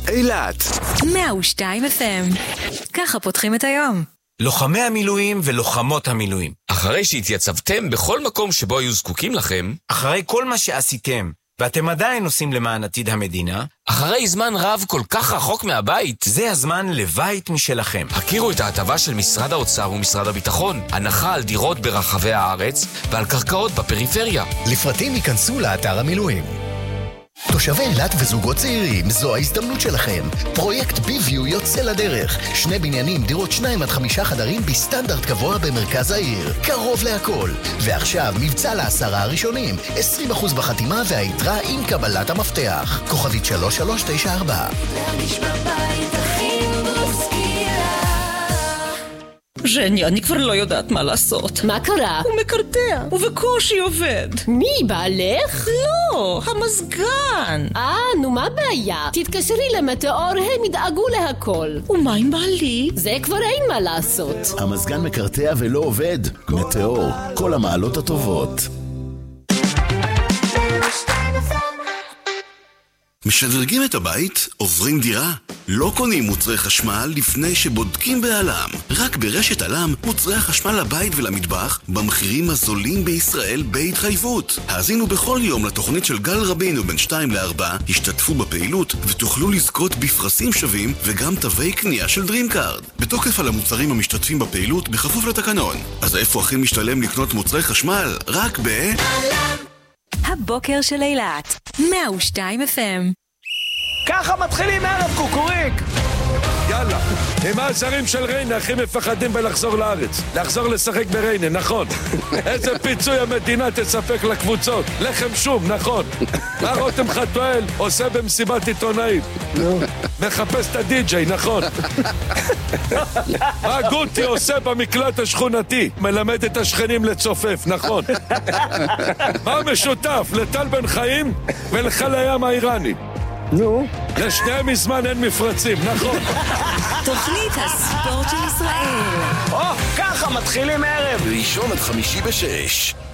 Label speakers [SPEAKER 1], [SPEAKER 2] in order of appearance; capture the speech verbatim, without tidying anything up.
[SPEAKER 1] אילת
[SPEAKER 2] מאה ושתיים אף אם. ככה פותחים את היום.
[SPEAKER 3] לוחמי המילואים ולוחמות המילואים,
[SPEAKER 4] אחרי שהתייצבתם בכל מקום שבו היו זקוקים לכם,
[SPEAKER 3] אחרי כל מה שעשיתם ואתם עדיין עושים למען עתיד המדינה,
[SPEAKER 4] אחרי זמן רב כל כך רחוק מהבית,
[SPEAKER 3] זה הזמן לבית משלכם.
[SPEAKER 4] הכירו את ההטבה של משרד האוצר ומשרד הביטחון, הנחה על דירות ברחבי הארץ ועל קרקעות בפריפריה.
[SPEAKER 5] לפרטים ייכנסו לאתר המילואים. תושבי אילת וזוגות צעירים, זו ההזדמנות שלכם. פרויקט ביוויו יוצא לדרך. שני בניינים, דירות שניים עד חמישה חדרים בסטנדרט גבוה במרכז העיר. קרוב להכל. ועכשיו מבצע לעשרה הראשונים. עשרים אחוז בחתימה והיתרה עם קבלת המפתח. כוכבית שלוש שלוש תשע ארבע.
[SPEAKER 6] ז'ני, אני כבר לא יודעת מה לעשות.
[SPEAKER 7] מה קרה?
[SPEAKER 6] הוא מקרטע, ובקושי עובד.
[SPEAKER 7] מי, בעלך?
[SPEAKER 6] לא, המזגן.
[SPEAKER 7] אה, נו מה הבעיה? תתקשרי למטאור, הם ידאגו להכל.
[SPEAKER 6] ומה עם בעלי?
[SPEAKER 7] זה כבר אין מה לעשות.
[SPEAKER 8] המזגן מקרטע ולא עובד. מטאור, כל המעלות הטובות.
[SPEAKER 1] משדרגים את הבית? עוברים דירה? לא קונים מוצרי חשמל לפני שבודקים בעלם. רק ברשת עלם מוצרי החשמל לבית ולמטבח במחירים הזולים בישראל בהתחייבות. האזינו בכל יום לתוכנית של גל רבינו בין שתיים לארבע, השתתפו בפעילות ותוכלו לזכות בפרסים שווים וגם תווי קנייה של דרימקארד. בתוקף על המוצרים המשתתפים בפעילות בכפוף לתקנון. אז איפה הכי משתלם לקנות מוצרי חשמל? רק ב... עלם.
[SPEAKER 2] הבוקר של אילת, מאה ושתיים אף אם.
[SPEAKER 9] ככה מתחילים ערב קוקוריק.
[SPEAKER 10] יאללה, הם העזרים של ריינה הכי מפחדים בלחזור לארץ. לחזור לשחק בריינה, נכון. איזה פיצוי המדינה תספק לקבוצות. לחם שום, נכון. מה רותם חתואל עושה במסיבת עיתונאים? מחפש את הדי-ג'יי, נכון. מה גוטי עושה במקלט השכונתי? מלמד את השכנים לצופף, נכון. מה משותף לטל בן חיים ולחיל הים האיראני?
[SPEAKER 9] נו,
[SPEAKER 10] לשניהם מזמן אין מפרצים, נכון.
[SPEAKER 2] תוכנית הספורט של ישראל.
[SPEAKER 9] או, ככה מתחילים ערב.
[SPEAKER 1] ראשון עד חמישי בשש.